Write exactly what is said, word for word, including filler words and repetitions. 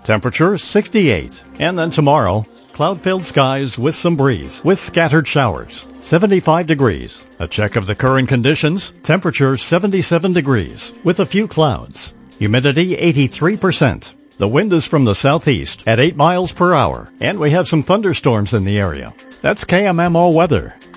Temperature sixty-eight. And then tomorrow, cloud-filled skies with some breeze, with scattered showers. seventy-five degrees. A check of the current conditions. Temperature seventy-seven degrees, with a few clouds. Humidity eighty-three percent. The wind is from the southeast at eight miles per hour, and we have some thunderstorms in the area. That's K M M O weather.